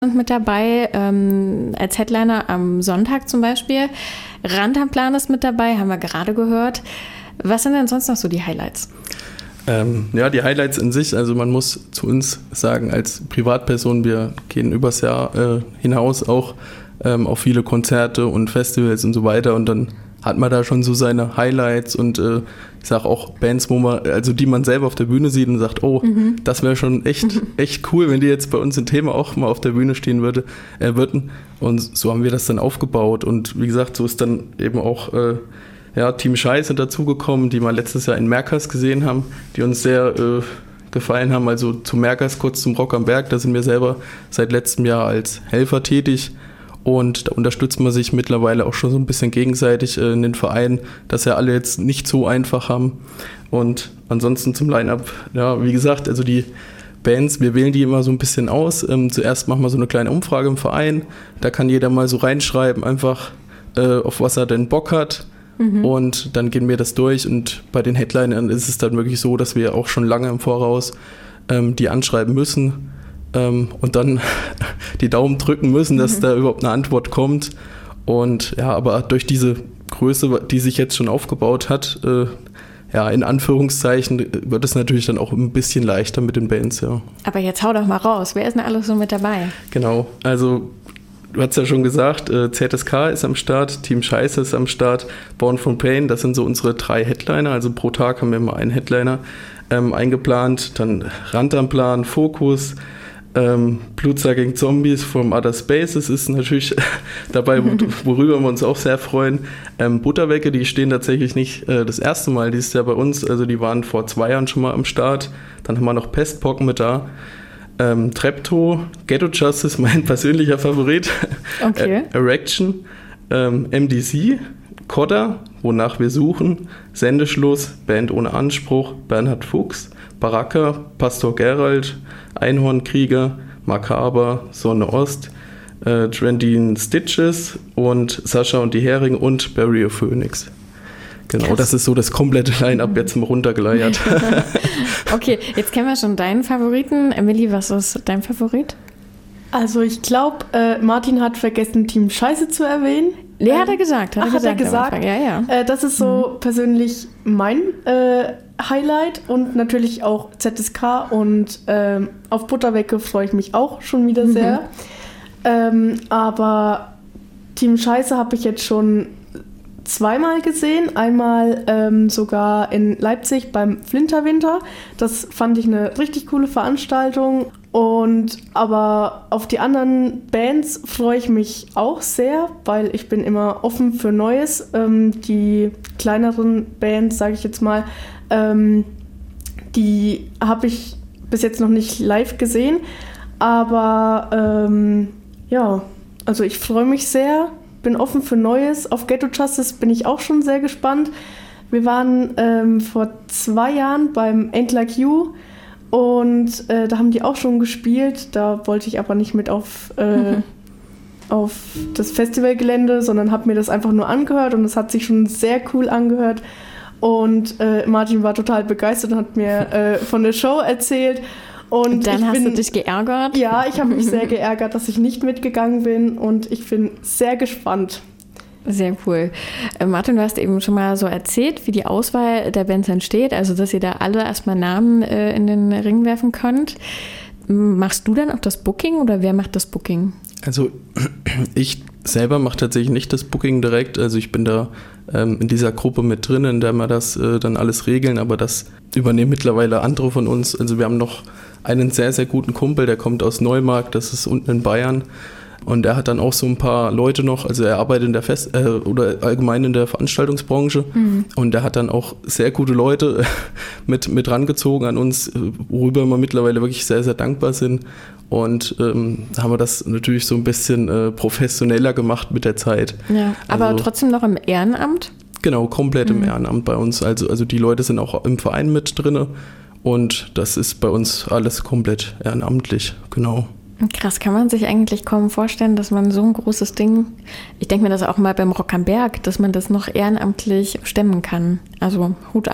sind mit dabei, als Headliner am Sonntag zum Beispiel. Rantanplan ist mit dabei, haben wir gerade gehört. Was sind denn sonst noch so die Highlights? Die Highlights in sich, also man muss zu uns sagen, als Privatperson, wir gehen übers Jahr hinaus auch auf viele Konzerte und Festivals und so weiter, und dann hat man da schon so seine Highlights und ich sag auch Bands, die man selber auf der Bühne sieht und sagt, das wäre schon echt cool, wenn die jetzt bei uns im Thema auch mal auf der Bühne stehen würden. Und so haben wir das dann aufgebaut, und wie gesagt, so ist dann eben auch Team Scheiß sind dazugekommen, die wir letztes Jahr in Merkers gesehen haben, die uns sehr gefallen haben. Also zu Merkers, kurz zum Rock am Berg, da sind wir selber seit letztem Jahr als Helfer tätig. Und da unterstützt man sich mittlerweile auch schon so ein bisschen gegenseitig in den Vereinen, dass ja alle jetzt nicht so einfach haben. Und ansonsten zum Line-Up, wie gesagt, also die Bands, wir wählen die immer so ein bisschen aus. Zuerst machen wir so eine kleine Umfrage im Verein, da kann jeder mal so reinschreiben, einfach auf was er denn Bock hat. Und dann gehen wir das durch, und bei den Headlinern ist es dann wirklich so, dass wir auch schon lange im Voraus die anschreiben müssen. Und dann die Daumen drücken müssen, dass da überhaupt eine Antwort kommt. Und aber durch diese Größe, die sich jetzt schon aufgebaut hat, in Anführungszeichen, wird es natürlich dann auch ein bisschen leichter mit den Bands, ja. Aber jetzt hau doch mal raus, wer ist denn alles so mit dabei? Genau, also du hast ja schon gesagt, ZSK ist am Start, Team Scheiße ist am Start, Born from Pain, das sind so unsere 3 Headliner, also pro Tag haben wir immer einen Headliner eingeplant, dann Rantanplan, Fokus, Blutsucking Zombies from Other Spaces ist natürlich dabei, worüber wir uns auch sehr freuen. Butterwecke, die stehen tatsächlich nicht das erste Mal dieses Jahr bei uns, also die waren vor 2 Jahren schon mal am Start. Dann haben wir noch Pestpocken mit da. Treptow, Ghetto Justice, mein persönlicher Favorit. Okay. Erection, MDC, Kodder, Wonach wir suchen, Sendeschluss, Band ohne Anspruch, Bernhard Fuchs, Baraka, Pastor Gerald, Einhornkrieger, Makaber, Sonne Ost, Trendine Stitches und Sascha und die Hering und Barrier Phoenix. Genau, krass. Das ist so das komplette Line-Up jetzt mal runtergeleiert. Okay, jetzt kennen wir schon deinen Favoriten. Emily, was ist dein Favorit? Also ich glaube, Martin hat vergessen, Team Scheiße zu erwähnen. Ja, hat er gesagt. Hat er gesagt? Ja. Das ist so persönlich mein Highlight, und natürlich auch ZSK, und auf Butterwecke freue ich mich auch schon wieder sehr. Aber Team Scheiße habe ich jetzt schon 2-mal gesehen. Einmal sogar in Leipzig beim Flinterwinter. Das fand ich eine richtig coole Veranstaltung. Aber auf die anderen Bands freue ich mich auch sehr, weil ich bin immer offen für Neues. Die kleineren Bands, sage ich jetzt mal, die habe ich bis jetzt noch nicht live gesehen. Aber also ich freue mich sehr, bin offen für Neues. Auf Ghetto Justice bin ich auch schon sehr gespannt. Wir waren vor 2 Jahren beim Ain't Like You. Und da haben die auch schon gespielt. Da wollte ich aber nicht mit auf das Festivalgelände, sondern habe mir das einfach nur angehört, und es hat sich schon sehr cool angehört. Und Martin war total begeistert und hat mir von der Show erzählt. Und dann hast du dich geärgert? Ja, ich habe mich sehr geärgert, dass ich nicht mitgegangen bin, und ich bin sehr gespannt. Sehr cool. Martin, du hast eben schon mal so erzählt, wie die Auswahl der Bands entsteht, also dass ihr da alle erstmal Namen in den Ring werfen könnt. Machst du dann auch das Booking, oder wer macht das Booking? Also ich selber mache tatsächlich nicht das Booking direkt, also ich bin da in dieser Gruppe mit drin, in der wir das dann alles regeln, aber das übernehmen mittlerweile andere von uns. Also wir haben noch einen sehr, sehr guten Kumpel, der kommt aus Neumarkt, das ist unten in Bayern. Und er hat dann auch so ein paar Leute noch, also er arbeitet in der oder allgemein in der Veranstaltungsbranche, und er hat dann auch sehr gute Leute mit rangezogen an uns, worüber wir mittlerweile wirklich sehr, sehr dankbar sind. Und haben wir das natürlich so ein bisschen professioneller gemacht mit der Zeit. Ja, aber also, trotzdem noch im Ehrenamt? Genau, komplett im Ehrenamt bei uns. Also die Leute sind auch im Verein mit drin, und das ist bei uns alles komplett ehrenamtlich, genau. Krass, kann man sich eigentlich kaum vorstellen, dass man so ein großes Ding, ich denke mir das auch mal beim Rock am Berg, dass man das noch ehrenamtlich stemmen kann. Also Hut ab.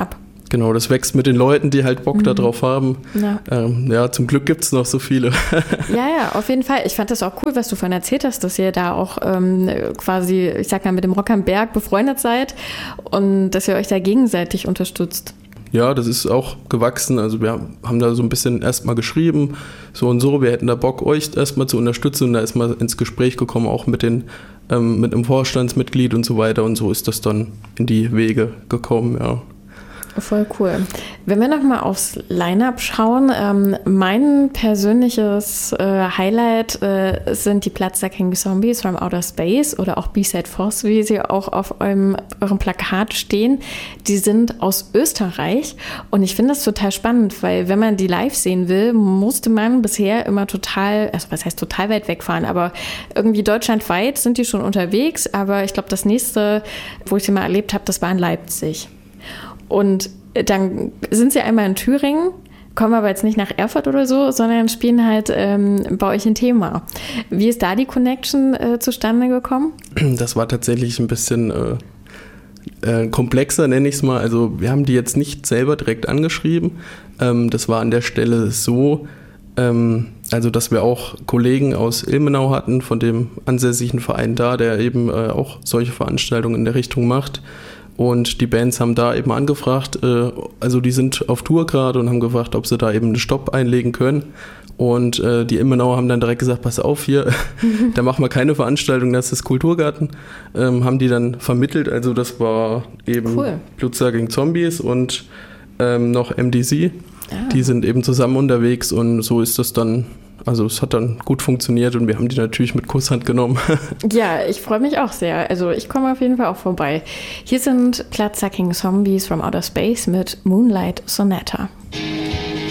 Genau, das wächst mit den Leuten, die halt Bock darauf haben. Ja, zum Glück gibt es noch so viele. Ja, auf jeden Fall. Ich fand das auch cool, was du vorhin erzählt hast, dass ihr da auch quasi, ich sag mal, mit dem Rock am Berg befreundet seid und dass ihr euch da gegenseitig unterstützt. Ja, das ist auch gewachsen. Also wir haben da so ein bisschen erstmal geschrieben, so und so, wir hätten da Bock, euch erstmal zu unterstützen. Und da ist mal ins Gespräch gekommen, auch mit einem Vorstandsmitglied und so weiter. Und so ist das dann in die Wege gekommen, ja. Voll cool. Wenn wir nochmal aufs Line-Up schauen, mein persönliches Highlight sind die Bloodsucking Zombies from Outer Space oder auch B-Side Force, wie sie auch auf eurem Plakat stehen. Die sind aus Österreich und ich finde das total spannend, weil wenn man die live sehen will, musste man bisher immer total, also was heißt total weit wegfahren, aber irgendwie deutschlandweit sind die schon unterwegs, aber ich glaube, das nächste, wo ich sie mal erlebt habe, das war in Leipzig. Und dann sind sie einmal in Thüringen, kommen aber jetzt nicht nach Erfurt oder so, sondern spielen halt bei euch ein Thema. Wie ist da die Connection zustande gekommen? Das war tatsächlich ein bisschen komplexer, nenne ich es mal. Also wir haben die jetzt nicht selber direkt angeschrieben. Das war an der Stelle so, also dass wir auch Kollegen aus Ilmenau hatten, von dem ansässigen Verein da, der eben auch solche Veranstaltungen in der Richtung macht. Und die Bands haben da eben angefragt, also die sind auf Tour gerade und haben gefragt, ob sie da eben einen Stopp einlegen können. Und die Ilmenauer haben dann direkt gesagt, pass auf hier, da machen wir keine Veranstaltung, das ist Kulturgarten. Haben die dann vermittelt, also das war eben Bloodsucking Zombies und noch MDC. Die sind eben zusammen unterwegs und so ist das dann. Also es hat dann gut funktioniert und wir haben die natürlich mit Kusshand genommen. Ja, ich freue mich auch sehr. Also ich komme auf jeden Fall auch vorbei. Hier sind Bloodsucking Zombies from Outer Space mit Moonlight Sonata.